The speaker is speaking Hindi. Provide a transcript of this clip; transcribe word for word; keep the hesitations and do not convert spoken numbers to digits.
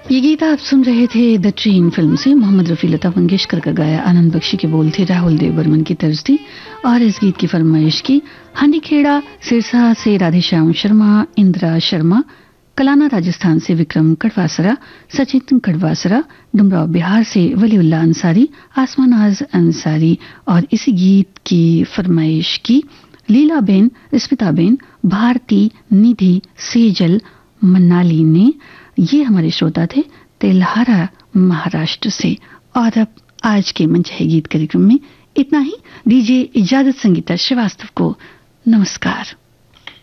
ये गीत आप सुन रहे थे द ट्रेन फिल्म से। मोहम्मद रफी लता मंगेशकर का गाया, आनंद बख्शी के बोल थे, राहुल देव बर्मन की तर्ज थी और इस गीत की फरमाइश की हंडीखेड़ा सिरसा से राधेश्याम शर्मा, इंदिरा शर्मा, कलाना राजस्थान से विक्रम कड़वासरा, सचिन कड़वासरा, डुमराव बिहार से वलीउल्लाह अंसारी, आसमानाज अंसारी और इसी गीत की फरमाइश की लीला बेन, स्मिता बेन, भारती, निधि, सेजल, मनाली ने। ये हमारे श्रोता थे तेल्हारा महाराष्ट्र से। और अब आज के मंच है गीत कार्यक्रम में इतना ही। दीजिए इजाजत संगीता श्रीवास्तव को। नमस्कार।